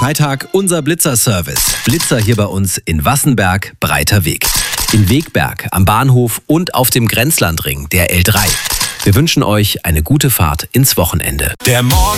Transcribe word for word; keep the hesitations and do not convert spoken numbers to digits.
Freitag unser Blitzer-Service. Blitzer hier bei uns in Wassenberg, Breiter Weg. In Wegberg, am Bahnhof und auf dem Grenzlandring, der L drei. Wir wünschen euch eine gute Fahrt ins Wochenende. Der Morgen